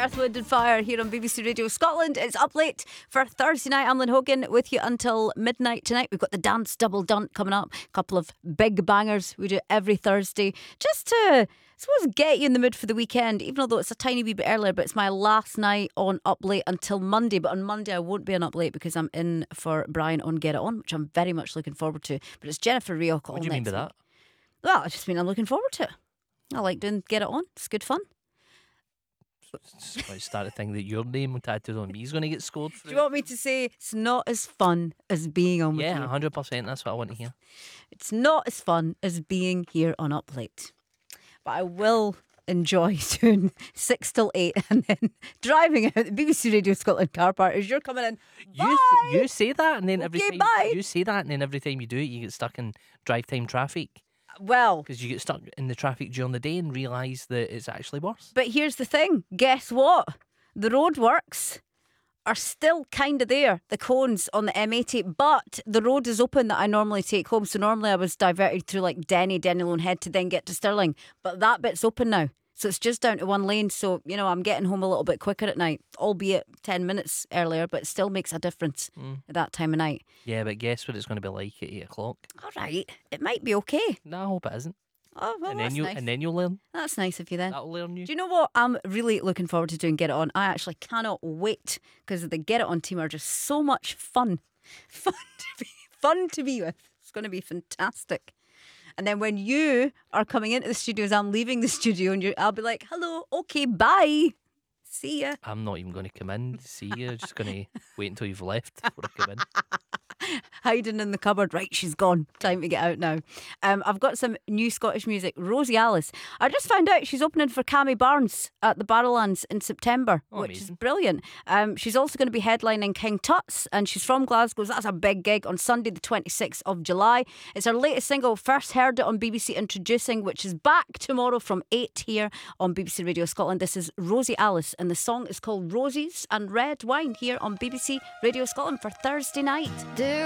Earth, Wind and Fire here on BBC Radio Scotland. It's Up Late for Thursday night. I'm Lynn Hogan with you until midnight tonight. We've got the Dance Double Dunt coming up. A couple of big bangers we do every Thursday just to, I suppose, get you in the mood for the weekend, even though it's a tiny wee bit earlier. But it's my last night on Up Late until Monday. But on Monday I won't be on Up Late because I'm in for Brian on Get It On, which I'm very much looking forward to. But it's Jennifer Rioch. What do you mean by that? Well, I just mean I'm looking forward to it. I like doing Get It On. It's good fun. Start to think that your name tattooed on me is going to get scored for. Do you want me to say it's not as fun as being on with you? Yeah, 100%. That's what I want to hear. It's not as fun as being here on Up Late. But I will enjoy doing 6 till 8 and then driving out the BBC Radio Scotland car park as you're coming in. You say that and then every Okay, time bye. you say that and then every time you do it, you get stuck in drive time traffic. Well, Because you get stuck in the traffic during the day and realise that it's actually worse. but here's the thing. Guess what? The roadworks are still kind of there, the cones on the M80, but the road is open that I normally take home. So normally I was diverted through like Denny Lone Head to then get to Stirling, but that bit's open now. So it's just down to one lane. So, you know, I'm getting home a little bit quicker at night, albeit 10 minutes earlier, but it still makes a difference at that time of night. Yeah, but guess what it's going to be like at 8 o'clock? All right, it might be okay. No, I hope it isn't. Oh, well, that's nice. And then you'll learn. That's nice of you then. That'll learn you. Do you know what I'm really looking forward to doing Get It On? I actually cannot wait because the Get It On team are just so much fun. Fun to be with. It's going to be fantastic. And then when you are coming into the studio as I'm leaving the studio and I'll be like, hello, okay, bye. See ya. I'm not even going to come in to see you. Just going to wait until you've left before I come in. Hiding in the cupboard. Right, she's gone. Time to get out now. I've got some new Scottish music. Rosie Alice. I just found out she's opening for Cammy Barnes at the Barrowlands in September, which is brilliant. She's also going to be headlining King Tut's, and she's from Glasgow. So that's a big gig on Sunday the 26th of July. It's her latest single, First Heard It on BBC Introducing, which is back tomorrow from 8 here on BBC Radio Scotland. This is Rosie Alice, and the song is called Roses and Red Wine here on BBC Radio Scotland for Thursday night. Do